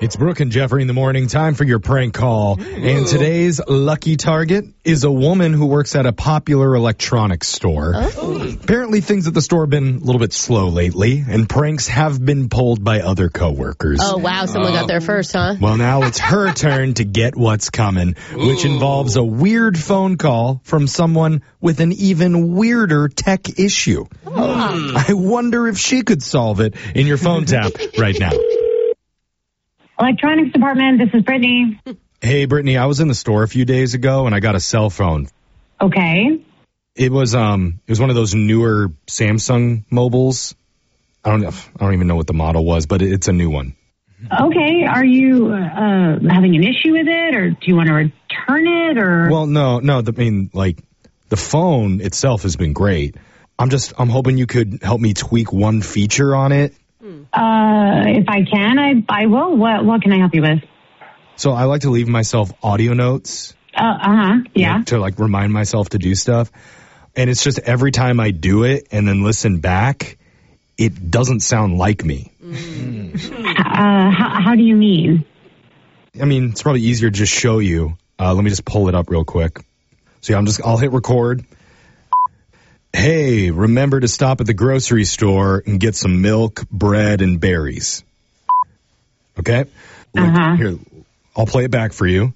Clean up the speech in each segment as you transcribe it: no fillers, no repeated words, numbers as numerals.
It's Brooke and Jeffrey in the morning. Time for your prank call. And today's lucky target is a woman who works at a popular electronics store. Apparently things at the store have been a little bit slow lately, and pranks have been pulled by other coworkers. Oh, wow. Someone got there first, huh? Well, now it's her turn to get what's coming, which involves a weird phone call from someone with an even weirder tech issue. I wonder if she could solve it in your phone tap right now. Electronics department, this is Brittany. Hey, Brittany, I was in the store a few days ago, and I got a cell phone. Okay. It was one of those newer Samsung mobiles. I don't even know what the model was, but it's a new one. Okay. Are you having an issue with it, or do you want to return it, or? Well, no. The phone itself has been great. I'm hoping you could help me tweak one feature on it. If I can, I will. What can I help you with? So I like to leave myself audio notes. Yeah. To remind myself to do stuff. And it's just every time I do it and then listen back, it doesn't sound like me. How do you mean? I mean, it's probably easier to just show you. Let me just pull it up real quick. So yeah, I'll hit record. Hey, remember to stop at the grocery store and get some milk, bread, and berries. Okay? Here, I'll play it back for you.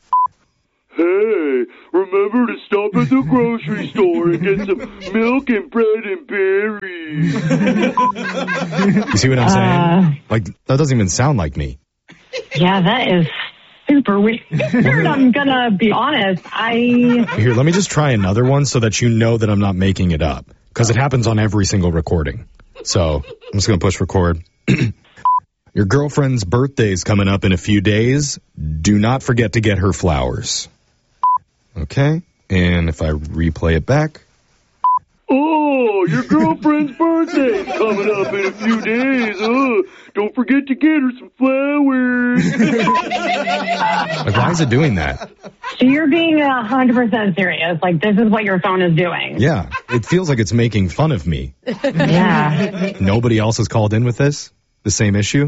Hey, remember to stop at the grocery store and get some milk and bread and berries. You see what I'm saying? That doesn't even sound like me. Yeah, that is super weird. I'm gonna be honest. Here, let me just try another one so that you know that I'm not making it up. Because it happens on every single recording. So, I'm just gonna push record. Your girlfriend's birthday's coming up in a few days. Do not forget to get her flowers. Okay, and if I replay it back. Oh, your girlfriend's birthday's coming up in a few days. Don't forget to get her some flowers. Why is it doing that? So you're being 100% serious. This is what your phone is doing. Yeah, it feels like it's making fun of me. Yeah. Nobody else has called in with this? The same issue?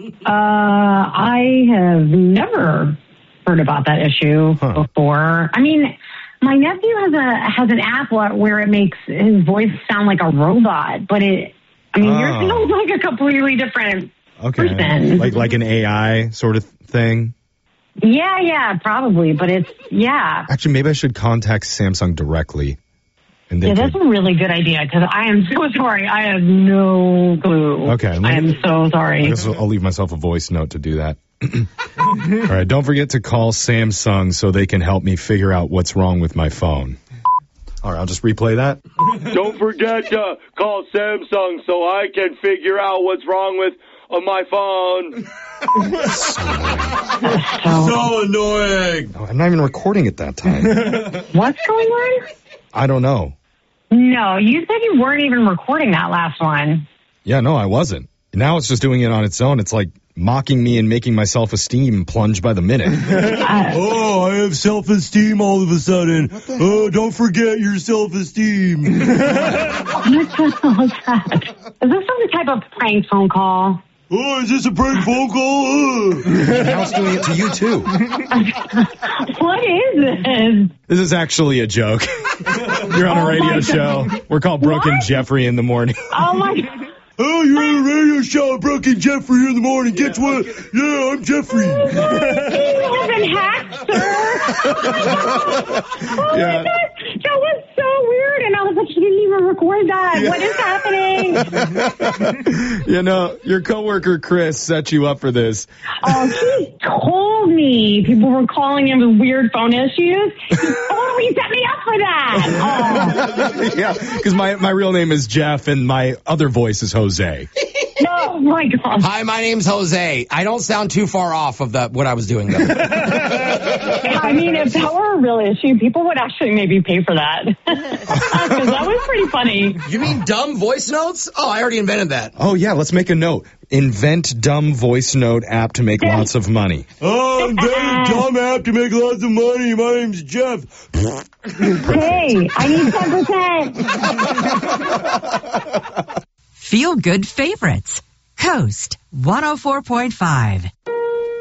I have never heard about that issue before. I mean, my nephew has an app where it makes his voice sound like a robot, but yours sounds like a completely different person. Like an AI sort of thing? Yeah, probably, but Actually, maybe I should contact Samsung directly. And that's a really good idea, because I am so sorry. I have no clue. Okay. I am so sorry. I guess I'll leave myself a voice note to do that. All right, don't forget to call Samsung so they can help me figure out what's wrong with my phone. All right, I'll just replay that. Don't forget to call Samsung so I can figure out what's wrong with my phone. So annoying. I'm not even recording it that time. What's going on? I don't know. No, you said you weren't even recording that last one. Yeah, no, I wasn't. Now it's just doing it on its own. It's like mocking me and making my self-esteem plunge by the minute. I have self-esteem all of a sudden. Oh, don't forget your self-esteem. What the hell is that? Is this some type of prank phone call? Oh, is this a prank phone call? Now it's doing it to you, too. What is this? This is actually a joke. You're on a radio show. We're called Brooke and Jeffrey in the morning. Oh, my God. Oh, you're on a radio show, Brooke and Jeffrey in the morning. Guess what? Yeah, I'm Jeffrey. You have been hacked, sir. Oh, my God. That was so weird. And I was like, she didn't even record that. What is happening? Your coworker Chris set you up for this. Oh, he told me people were calling him with weird phone issues. He totally set me up for that. Oh. Yeah, because my real name is Jeff and my other voice is Jose. Oh, my God. Hi, my name's Jose. I don't sound too far off of what I was doing, though. I mean, if that were a real issue, people would actually maybe pay for that. Because that was pretty funny. You mean dumb voice notes? Oh, I already invented that. Oh, yeah, let's make a note. Invent dumb voice note app to make lots of money. Oh, invent dumb app to make lots of money. My name's Jeff. Hey, I need 10%. Feel good favorites. Coast 104.5.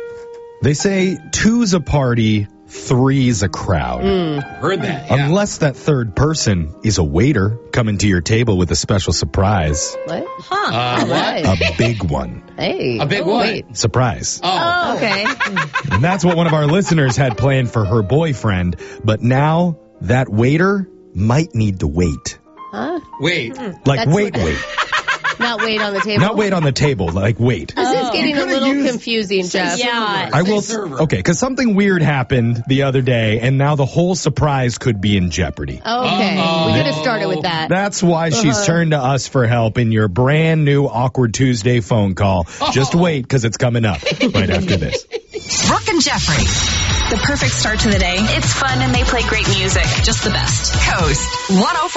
They say 2's a party, 3's a crowd. Heard that. Yeah. Unless that third person is a waiter coming to your table with a special surprise. What? What? Right. A big one. Hey. A big oh, what? Wait. Surprise. Oh. Okay. And that's what one of our listeners had planned for her boyfriend. But now that waiter might need to wait. Huh? Wait. Like, That's wait. Not wait on the table. Not wait on the table, like wait. This is getting a little confusing, Jeff. Yeah. I will. server. Okay, because something weird happened the other day, and now the whole surprise could be in jeopardy. Okay. Uh-oh. We could have started with that. That's why she's turned to us for help in your brand new Awkward Tuesday phone call. Just wait, because it's coming up right after this. Brooke and Jeffrey. The perfect start to the day. It's fun and they play great music. Just the best. Coast 104.